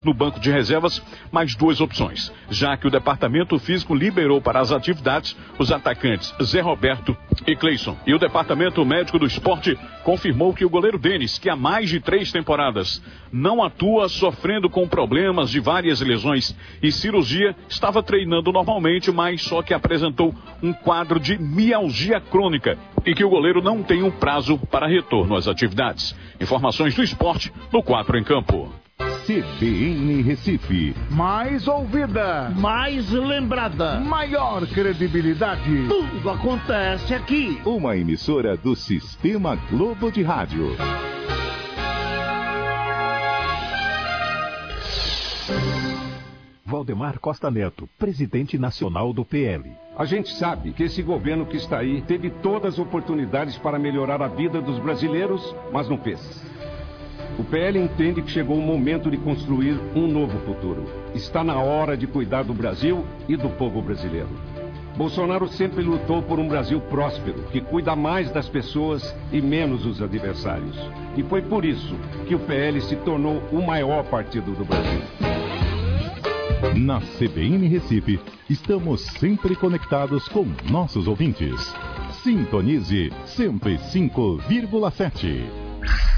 no banco de reservas mais 2 opções, já que o departamento físico liberou para as atividades os atacantes Zé Roberto e Cleison. E o departamento médico do esporte confirmou que o goleiro Denis, que há mais de 3 temporadas não atua, sofrendo com problemas de várias lesões e cirurgia, estava treinando normalmente, mas só que apresentou um quadro de mialgia crônica e que o goleiro não tem um prazo para retorno às atividades. Informações do esporte no 4 em Campo. CBN Recife. Mais ouvida, mais lembrada, maior credibilidade. Tudo acontece aqui. Uma emissora do Sistema Globo de Rádio. Valdemar Costa Neto, presidente nacional do PL. A gente sabe que esse governo que está aí teve todas as oportunidades para melhorar a vida dos brasileiros, mas não fez. O PL entende que chegou o momento de construir um novo futuro. Está na hora de cuidar do Brasil e do povo brasileiro. Bolsonaro sempre lutou por um Brasil próspero, que cuida mais das pessoas e menos dos adversários. E foi por isso que o PL se tornou o maior partido do Brasil. Na CBN Recife, estamos sempre conectados com nossos ouvintes. Sintonize 105,7.